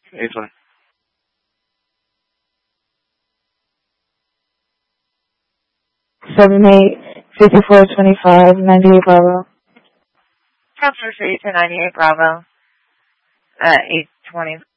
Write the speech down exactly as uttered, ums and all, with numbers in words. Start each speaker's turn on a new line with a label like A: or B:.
A: eight twenty.
B: Seven eight fifty four twenty five ninety eight Bravo.
C: Transfer three to ninety eight Bravo. Uh, eight twenty.